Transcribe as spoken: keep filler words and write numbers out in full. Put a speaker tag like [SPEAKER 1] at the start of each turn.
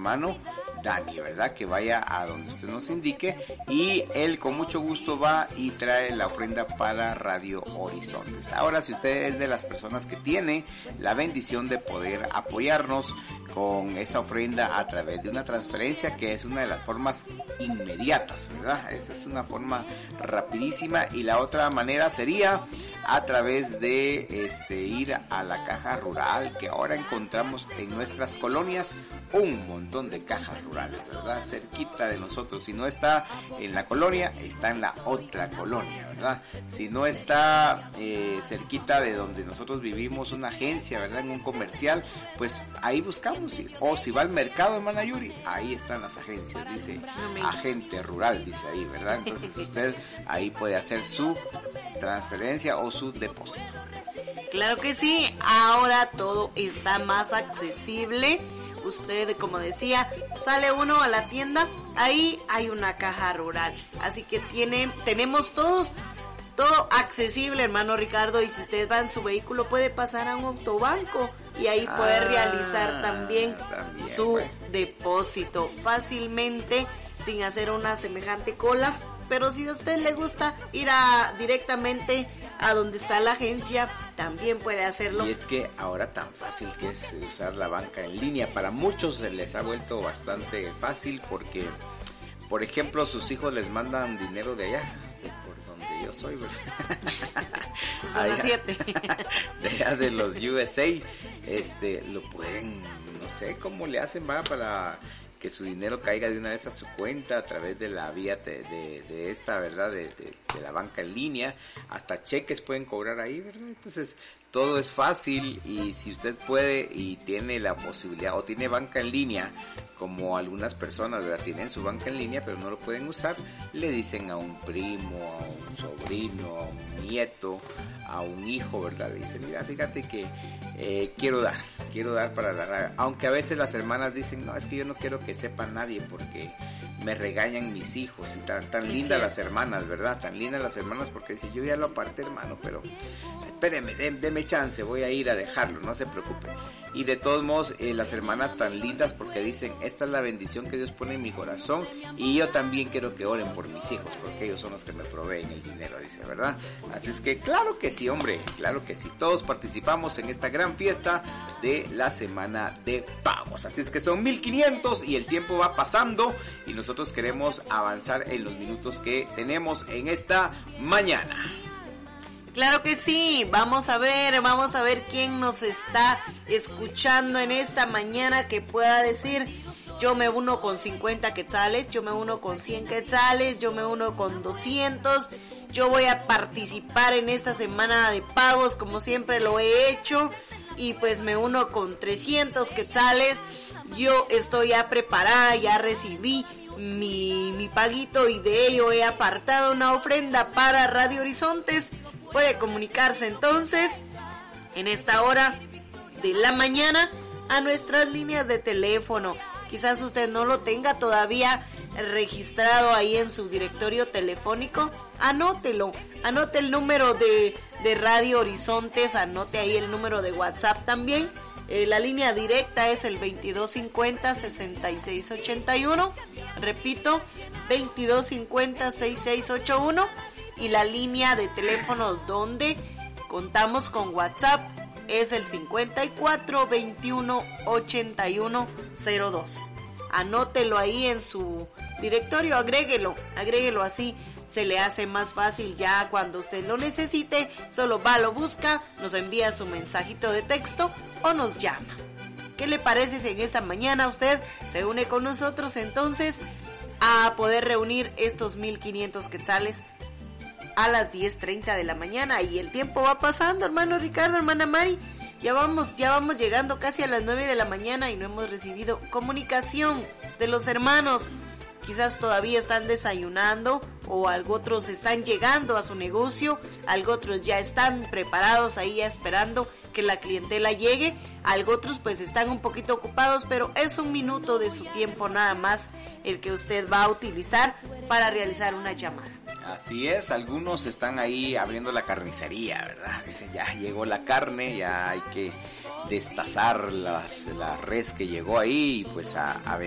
[SPEAKER 1] hermano Dani, ¿verdad? Que vaya a donde usted nos indique y él con mucho gusto va y trae la ofrenda para Radio Horizontes. Ahora, si usted es de las personas que tiene la bendición de poder apoyarnos con esa ofrenda a través de una transferencia, que es una de las formas inmediatas, ¿verdad? Esa es una forma rapidísima, y la otra manera sería a través de este ir a la caja rural, que ahora encontramos en nuestras colonias un montón de cajas rurales, ¿verdad? Cerquita de nosotros. Si no está en la colonia, está en la otra colonia, ¿verdad? Si no está eh, cerquita de donde nosotros vivimos, una agencia, ¿verdad? En un comercial, pues ahí buscamos. O si va al mercado, hermana Yuri, ahí están las agencias, dice agente rural, dice ahí, ¿verdad? Entonces usted ahí puede hacer su transferencia o su depósito.
[SPEAKER 2] Claro que sí, ahora todo está más accesible. Usted, como decía, sale uno a la tienda, ahí hay una caja rural, así que tiene, tenemos todos todo accesible, hermano Ricardo, y si usted va en su vehículo puede pasar a un autobanco y ahí puede ah, realizar también, también su pues. depósito fácilmente, sin hacer una semejante cola. Pero si a usted le gusta ir a, directamente a donde está la agencia, también puede hacerlo.
[SPEAKER 1] Y es que ahora tan fácil que es usar la banca en línea, para muchos se les ha vuelto bastante fácil porque, por ejemplo, sus hijos les mandan dinero de allá, por donde yo soy,
[SPEAKER 2] son allá, las siete.
[SPEAKER 1] De allá de los U S A, este, lo pueden, no sé cómo le hacen, va, para que su dinero caiga de una vez a su cuenta a través de la vía de, de, de esta, ¿verdad? De, de, de la banca en línea, hasta cheques pueden cobrar ahí, ¿verdad? Entonces todo es fácil, y si usted puede y tiene la posibilidad o tiene banca en línea, como algunas personas, ¿verdad? Tienen su banca en línea pero no lo pueden usar, le dicen a un primo, a un sobrino, a un nieto, a un hijo, ¿verdad? Le dicen, mira, fíjate que eh, quiero dar, quiero dar para la radio. Aunque a veces las hermanas dicen, no, es que yo no quiero que sepa nadie porque me regañan mis hijos, y tan, tan lindas las hermanas, ¿verdad? Tan lindas las hermanas, porque dicen, yo ya lo aparté, hermano, pero espéreme, dé, deme chance, voy a ir a dejarlo, no se preocupe. Y de todos modos, eh, las hermanas tan lindas, porque dicen, esta es la bendición que Dios pone en mi corazón, y yo también quiero que oren por mis hijos, porque ellos son los que me proveen el dinero, dice, ¿verdad? Así es que claro que sí, hombre, claro que sí, todos participamos en esta gran fiesta de la semana de pagos. Así es que son mil quinientos y el tiempo va pasando, y nosotros queremos avanzar en los minutos que tenemos en esta mañana.
[SPEAKER 2] Claro que sí, vamos a ver, vamos a ver quién nos está escuchando en esta mañana que pueda decir, yo me uno con cincuenta quetzales, yo me uno con cien quetzales, yo me uno con doscientos, yo voy a participar en esta semana de pagos como siempre lo he hecho, y pues me uno con trescientos quetzales, yo estoy ya preparada, ya recibí mi, mi paguito y de ello he apartado una ofrenda para Radio Horizontes. Puede comunicarse entonces en esta hora de la mañana a nuestras líneas de teléfono. Quizás usted no lo tenga todavía registrado ahí en su directorio telefónico. Anótelo, anote el número de, de Radio Horizontes, anote ahí el número de WhatsApp también. Eh, la línea directa es el veintidós cincuenta, sesenta y seis ochenta y uno. Repito, veintidós cincuenta, sesenta y seis ochenta y uno. Y la línea de teléfono donde contamos con WhatsApp es el cincuenta y cuatro, veintiuno, ochenta y uno, cero dos. Anótelo ahí en su directorio, agréguelo, agréguelo así. Se le hace más fácil ya cuando usted lo necesite. Solo va, lo busca, nos envía su mensajito de texto o nos llama. ¿Qué le parece si en esta mañana usted se une con nosotros entonces a poder reunir estos mil quinientos quetzales a las diez treinta de la mañana? Y el tiempo va pasando, hermano Ricardo, hermana Mari. Ya vamos, ya vamos llegando casi a las nueve de la mañana y no hemos recibido comunicación de los hermanos. Quizás todavía están desayunando, o algo otros están llegando a su negocio, algo otros ya están preparados ahí ya esperando que la clientela llegue, algo otros pues están un poquito ocupados, pero es un minuto de su tiempo nada más el que usted va a utilizar para realizar una llamada.
[SPEAKER 1] Así es, algunos están ahí abriendo la carnicería, ¿verdad? Dicen, ya llegó la carne, ya hay que destazar las, la res que llegó ahí y pues a, a,